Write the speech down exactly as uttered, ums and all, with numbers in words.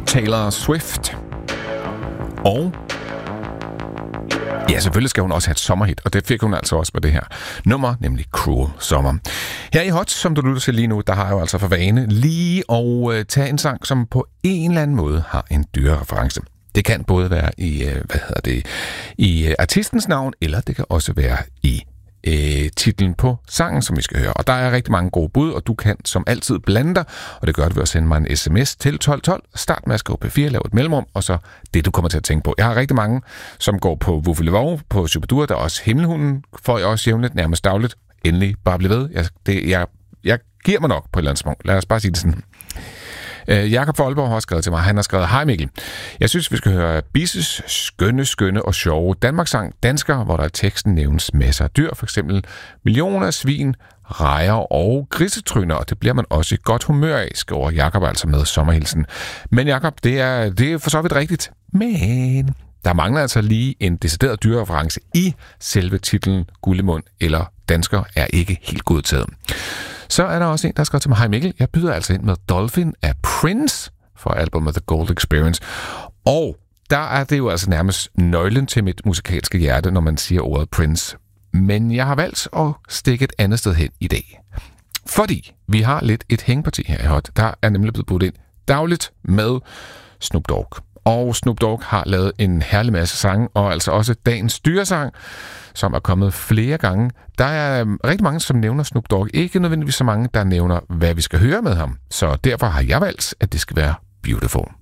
Taylor Swift. Og ja, selvfølgelig skal hun også have et sommerhit, og det fik hun altså også med det her nummer, nemlig Cruel Summer. Her i Hot, som du lytter til lige nu, der har jeg jo altså for vane lige at øh, tage en sang, som på en eller anden måde har en dyrereference. Det kan både være i, øh, hvad hedder det, i øh, artistens navn, eller det kan også være i øh, titlen på sangen, som vi skal høre. Og der er rigtig mange gode bud, og du kan som altid blande dig, og det gør du ved at sende mig en sms til tolv tolv. Start med at skrive P fire, lav et mellemrum, og så det, du kommer til at tænke på. Jeg har rigtig mange, som går på Vuffelevow, på Superdur, der er også Himmelhunden, får jeg også jævnligt, nærmest dagligt. Endelig, bare bliv ved. Jeg, det, jeg, jeg giver mig nok på et eller andet små. Lad os bare sige det sådan. Uh, Jakob fra Aalborg har skrevet til mig. Han har skrevet: Hej Mikkel. Jeg synes, vi skal høre Bisses skønne, skønne og sjove Danmarkssang Dansker, hvor der i teksten nævnes masser af dyr, for eksempel millioner af svin, rejer og grisetryner, og det bliver man også i godt humør af, skriver Jakob altså med sommerhilsen. Men Jakob, det er, det er for så vidt rigtigt. Men der mangler altså lige en decideret dyrereference i selve titlen. Gullemund eller Dansker er ikke helt godtaget. Så er der også en, der skriver til mig: Hej Mikkel, jeg byder altså ind med Dolphin af Prince for albumet The Gold Experience. Og der er det jo altså nærmest nøglen til mit musikalske hjerte, når man siger ordet Prince. Men jeg har valgt at stikke et andet sted hen i dag. Fordi vi har lidt et hængeparti her i Hot. Der er nemlig blevet budt ind dagligt med Snoop Dogg. Og Snoop Dogg har lavet en herlig masse sange, og altså også dagens dyresang, som er kommet flere gange. Der er rigtig mange, som nævner Snoop Dogg. Ikke nødvendigvis så mange, der nævner, hvad vi skal høre med ham. Så derfor har jeg valgt, at det skal være Beautiful.